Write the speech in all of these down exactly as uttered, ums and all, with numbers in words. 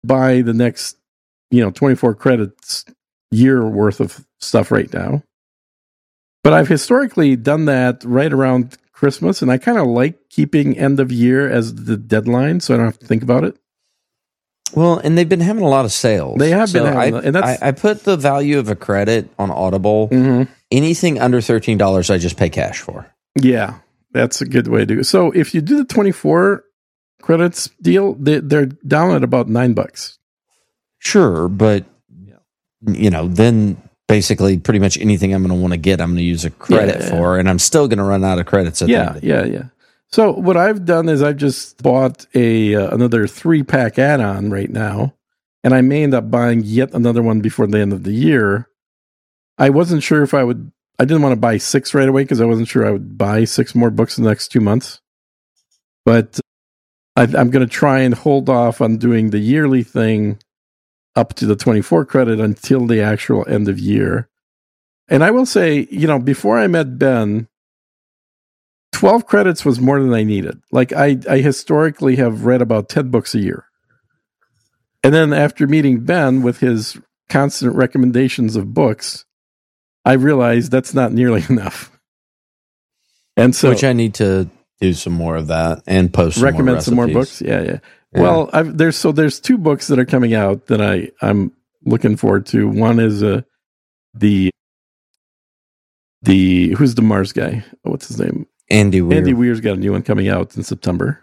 buy the next, you know, twenty-four credits year worth of stuff right now. But I've historically done that right around Christmas, and I kind of like keeping end of year as the deadline, so I don't have to think about it. Well, and they've been having a lot of sales. They have so been having, I, and that's I, I put the value of a credit on Audible. Mm-hmm. Anything under thirteen dollars, I just pay cash for. Yeah, that's a good way to do it. So if you do the twenty-four credits deal, they, they're down at about nine bucks. Sure, but you know, then basically pretty much anything I'm going to want to get, I'm going to use a credit yeah, yeah, for, and I'm still going to run out of credits. At Yeah, the yeah, yeah. So what I've done is I've just bought a uh, another three pack add-on right now, and I may end up buying yet another one before the end of the year. I wasn't sure if I would. I didn't want to buy six right away because I wasn't sure I would buy six more books in the next two months. But I, I'm going to try and hold off on doing the yearly thing up to the twenty-four credit until the actual end of year. And I will say, you know, before I met Ben, twelve credits was more than I needed. Like I, I historically have read about ten books a year. And then after meeting Ben with his constant recommendations of books, I realized that's not nearly enough. And so, which I need to do some more of that and post some recommend more some more recipes. books. Yeah, yeah. Yeah. Well, I've, there's so there's two books that are coming out that I I'm looking forward to. One is uh, the the who's the Mars guy? What's his name? Andy Weir. Andy Weir's got a new one coming out in September.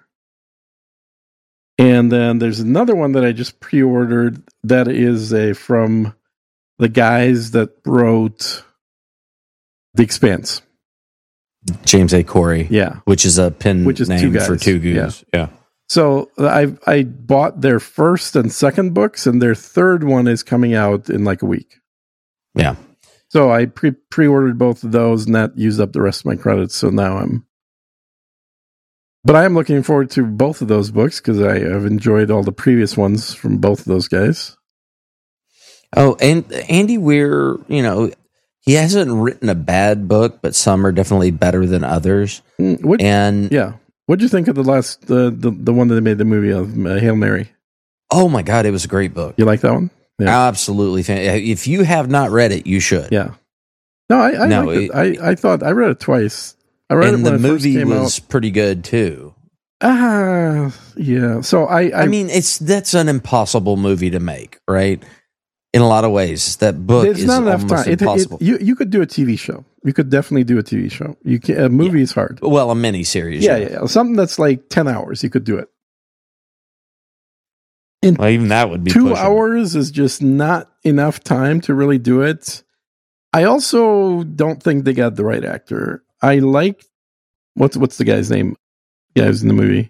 And then there's another one that I just pre-ordered that is a from the guys that wrote The Expanse. James A. Corey. Yeah. Which is a pen Which is name two guys. for Two Goose. Yeah. yeah. So I I bought their first and second books, and their third one is coming out in like a week. Yeah. So I pre pre-ordered both of those, and that used up the rest of my credits. So now I'm, but I am looking forward to both of those books because I have enjoyed all the previous ones from both of those guys. Oh, and Andy Weir, you know, he hasn't written a bad book, but some are definitely better than others. Mm, What, And yeah, what'd you think of the last the the, the one that they made the movie of, uh, Hail Mary? oh my God, it was a great book. You like that one? Yeah. Absolutely. Fan- if you have not read it, you should. Yeah. No, I I, No, liked it. it- I I thought I read it twice. I read And it when the it first movie came was out. pretty good too. Ah, yeah. So I, I I mean, it's that's an impossible movie to make, right? In a lot of ways, that book there's is not enough almost time. It, it, impossible. you you could do a T V show. You could definitely do a T V show. You can, a movie is hard. well, a miniseries. Yeah, yeah, yeah. Something that's like ten hours. You could do it. In Well, even that would be two pushing it. hours is just not enough time to really do it. I also don't think they got the right actor. I like what's what's the guy's name? Yeah, who's in the movie.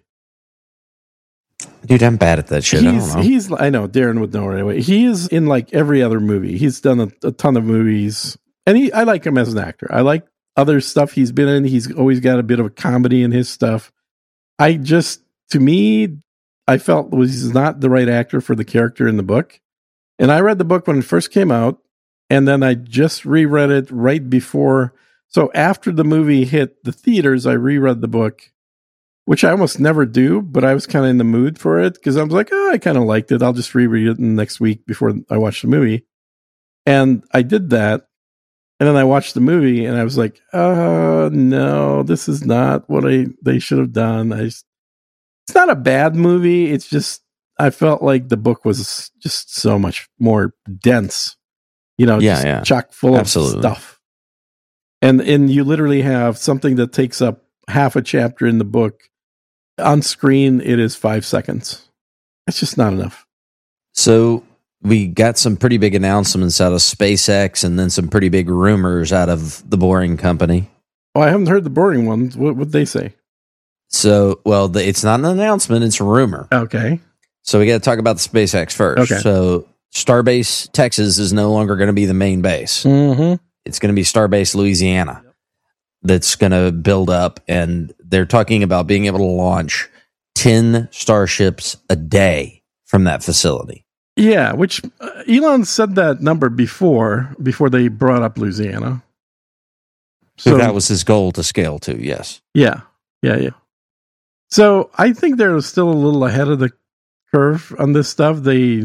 Dude, I'm bad at that shit. I He's don't know. he's I know Darren would know right away. He is in like every other movie. He's done a, a ton of movies, and he I like him as an actor. I like other stuff he's been in. He's always got a bit of a comedy in his stuff. I just to me, I felt was he's not the right actor for the character in the book. And I read the book when it first came out, and then I just reread it right before. So after the movie hit the theaters, I reread the book, which I almost never do, but I was kind of in the mood for it because I was like, oh, I kind of liked it. I'll just reread it next week before I watch the movie. And I did that. And then I watched the movie and I was like, oh, no, this is not what I they should have done. I just, it's not a bad movie. It's just, I felt like the book was just so much more dense, you know, Yeah, just yeah. chock full Absolutely. of stuff. And, and you literally have something that takes up half a chapter in the book. On screen, it is five seconds. It's just not enough. So we got some pretty big announcements out of SpaceX and then some pretty big rumors out of the Boring Company. Oh, I haven't heard the boring ones. What would they say? So, well, the, it's not an announcement, it's a rumor. Okay. So we got to talk about the SpaceX first. Okay. So Starbase Texas is no longer going to be the main base. Mm-hmm. It's going to be Starbase Louisiana that's going to build up, and they're talking about being able to launch ten starships a day from that facility. Yeah, which uh, Elon said that number before, before they brought up Louisiana. So that was his goal to scale to, yes. Yeah, yeah, yeah. So I think they're still a little ahead of the curve on this stuff. They